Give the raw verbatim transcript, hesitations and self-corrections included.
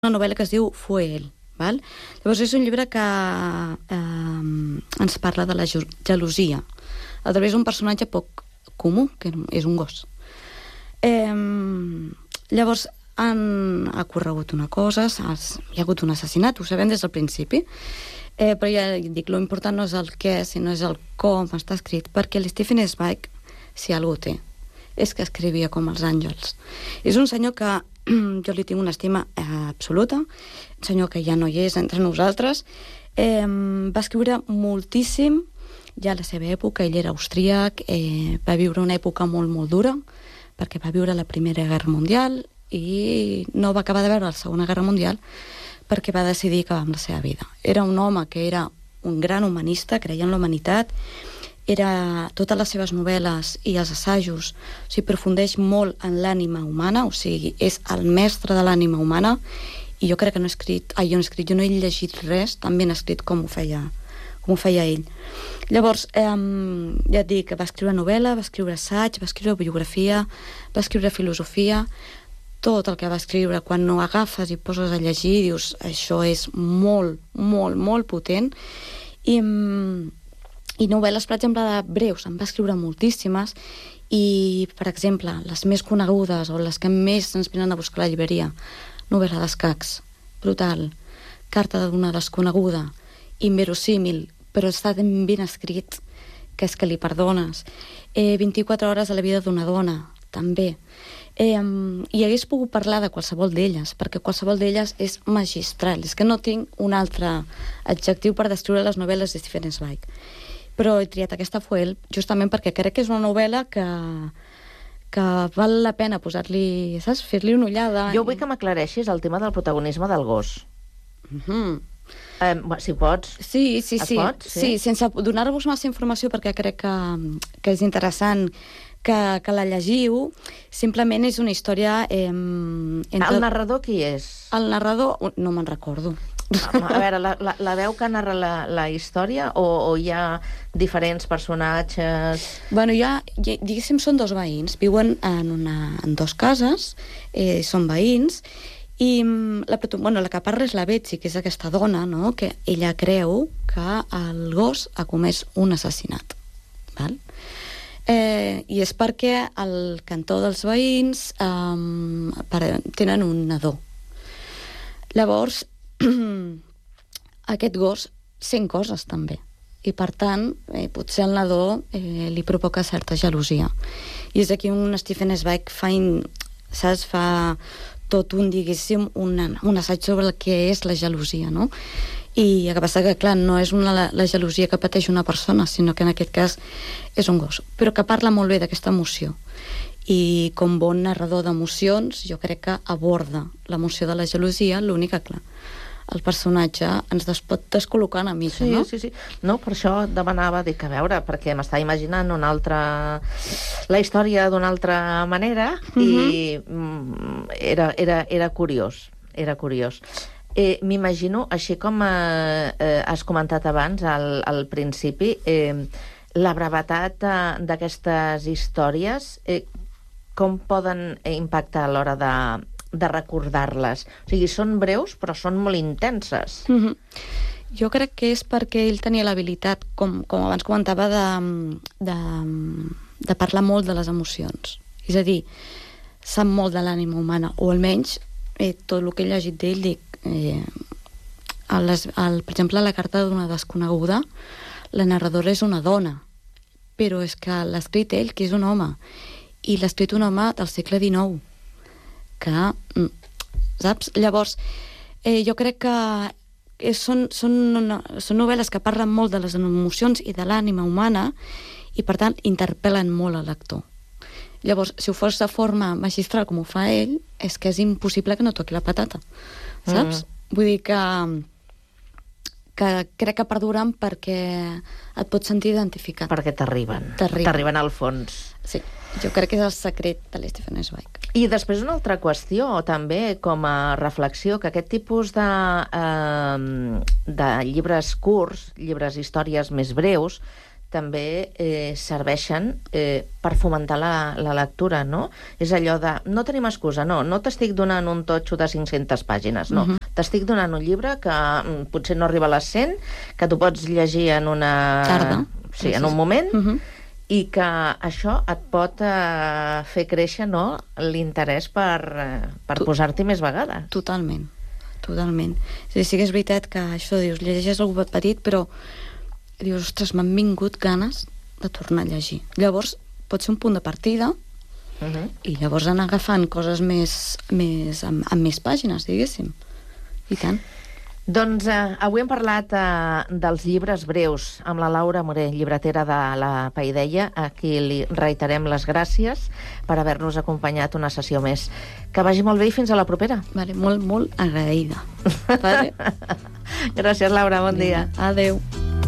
una novel·la que es diu Fuel. Val? Llavors és un llibre que eh, ens parla de la gelosia a través d'un personatge poc comú, que és un gos. Eh, llavors han ocorregut una cosa, hi ha hagut un assassinat, ho sabem des del principi, eh, però ja dic, l'important no és el què, sinó és el com està escrit, perquè l'Stephen Zweig, si algú té, és que escrivia com els àngels. És un senyor que jo li tinc una estima eh, absoluta, un senyor que ja no hi és entre nosaltres. Eh, va escriure moltíssim, ja a la seva època, ell era austríac, eh, va viure una època molt, molt dura, perquè va viure la Primera Guerra Mundial i no va acabar de veure la Segona Guerra Mundial perquè va decidir acabar amb la seva vida. Era un home que era un gran humanista, creia en la humanitat, era, totes les seves novel·les i els assajos s'hi aprofundeix molt en l'ànima humana, o sigui, és el mestre de l'ànima humana, i jo crec que no he escrit, ai, jo no he escrit, jo no he llegit res tan ben escrit com ho feia, com ho feia ell. Llavors, eh, ja et dic, va escriure novel·la, va escriure assaig, va escriure biografia, va escriure filosofia, tot el que va escriure, quan no agafes i poses a llegir, dius, això és molt, molt, molt potent, i... I novel·les, per exemple, de breus, en va escriure moltíssimes, i, per exemple, les més conegudes o les que més ens venen a buscar a la llibreria, novel·la d'escacs, brutal, carta d'una desconeguda, inverosímil, però està ben escrit, que és que li perdones. Eh, vint-i-quatre hores a la vida d'una dona, també. Eh, I hagués pogut parlar de qualsevol d'elles, perquè qualsevol d'elles és magistral. És que no tinc un altre adjectiu per descriure les novel·les de Stephen Zweig. Però he triat aquesta Fuel justament perquè crec que és una novel·la que, que val la pena posar-li, saps? Fer-li una ullada. Jo vull que m'aclareixis el tema del protagonisme del gos. Mm-hmm. eh, si pots. Sí, sí, sí. Pot, sí? Sí, sense donar-vos massa informació perquè crec que, que és interessant que, que la llegiu. Simplement és una història... Eh, entre... El narrador qui és? El narrador, no me'n recordo. A veure, la, la, la veu que narra la, la història o, o hi ha diferents personatges? Bueno, hi ha, diguéssim, són dos veïns, viuen en, una, en dos cases, eh, són veïns, i la, bueno, la que parla és la Betsy, que és aquesta dona, no?, que ella creu que el gos ha comès un assassinat. Val? Eh, I és perquè al cantó dels veïns eh, tenen un nadó. Llavors, aquest gos sent coses també i per tant eh, potser el nadó eh, li provoca certa gelosia i és aquí un Stephen Zweig fa, in, saps, fa tot un, diguéssim, un, un assaig sobre el que és la gelosia, no? I el que passa que, clar, no és una, la, la gelosia que pateix una persona, sinó que en aquest cas és un gos, però que parla molt bé d'aquesta emoció i com bon narrador d'emocions jo crec que aborda l'emoció de la gelosia, l'únic que, clar, el personatge ens des pot descol·locar una mica, sí, no? Sí, sí, no, per això demanava, dic, a veure, perquè m'estava imaginant una altra... la història d'una altra manera mm-hmm. i mm, era, era, era curiós, era curiós. Eh, M'imagino, així com eh, eh, has comentat abans, al, al principi, eh, la brevetat d'aquestes històries, eh, com poden impactar a l'hora de... de recordar-les. O sigui, són breus, però són molt intenses. Mm-hmm. Jo crec que és perquè ell tenia l'habilitat, com, com abans comentava, de, de, de parlar molt de les emocions. És a dir, sap molt de l'ànima humana, o almenys eh, tot el que he llegit d'ell, dic, eh, el, el, per exemple, la carta d'una desconeguda, la narradora és una dona, però és que l'ha escrit ell, que és un home, i l'ha escrit un home del segle dinou, que, saps? Llavors, eh, jo crec que eh, són, són, són novel·les que parlen molt de les emocions i de l'ànima humana i, per tant, interpel·len molt al lector. Llavors, si ho fos de forma magistral com ho fa ell, és que és impossible que no toqui la patata, saps? Mm. Vull dir que, que crec que perduren perquè et pots sentir identificat. Perquè t'arriben. T'arriben al fons. Sí. Jo crec que és el secret de l'Stephen Zweig. I després una altra qüestió, també, com a reflexió, que aquest tipus de, eh, de llibres curts, llibres històries més breus, també eh, serveixen eh, per fomentar la, la lectura, no? És allò de, no tenim excusa, no, no t'estic donant un totxo de cinc-centes pàgines, no. Uh -huh. T'estic donant un llibre que mm, potser no arriba a les cent, que tu pots llegir en una... Tarda. Sí, en un moment, Uh -huh. i que això et pot eh, fer créixer, no?, l'interès per, eh, per Tu- posar-t'hi més vegades. Totalment, totalment. És a dir, sí que és veritat que això, dius, llegeixes algú petit, però dius, ostres, m'han vingut ganes de tornar a llegir. Llavors, pot ser un punt de partida Uh -huh. i llavors anar agafant coses més, més amb, amb més pàgines, diguéssim. I tant. Doncs eh, avui hem parlat eh, dels llibres breus amb la Laura Moré, llibretera de la Paideia, a qui li reiterem les gràcies per haver-nos acompanyat una sessió més. Que vagi molt bé i fins a la propera. Vale, molt, molt agraïda. Vale? Gràcies, Laura, bon dia. Adéu.